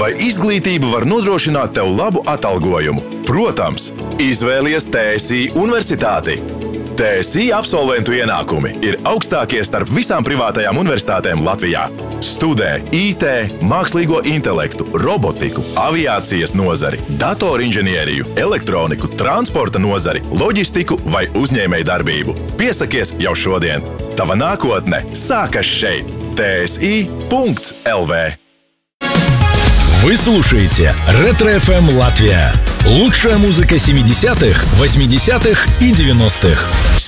Vai izglītība var nodrošināt tev labu atalgojumu? Protams, izvēlies TSI Universitāti. TSI absolventu ienākumi ir augstākie starp visām privātajām universitātēm Latvijā. Studē IT, mākslīgo intelektu, robotiku, aviācijas nozari, datorinženieriju, elektroniku, transporta nozari, loģistiku vai uzņēmējdarbību. Piesakies jau šodien. Tava nākotne sākas šeit. TSI.LV. Вы слушаете Ретро-ФМ Латвия. Лучшая музыка 70-х, 80-х и 90-х.